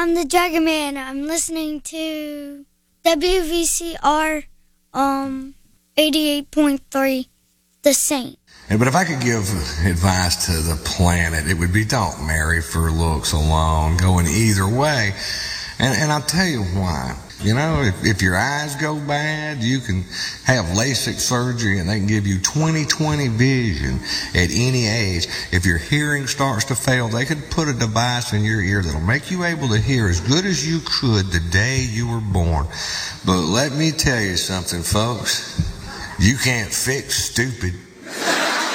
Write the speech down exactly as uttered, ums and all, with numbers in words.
I'm the Dragon Man. I'm listening to W V C R um, eighty-eight point three, The Saint. Hey, but if I could give advice to the planet, it would be don't marry for looks alone, going either way. And, and I'll tell you why. You know, if, if your eyes go bad, you can have LASIK surgery and they can give you twenty twenty vision at any age. If your hearing starts to fail, they could put a device in your ear that'll make you able to hear as good as you could the day you were born. But let me tell you something, folks. You can't fix stupid.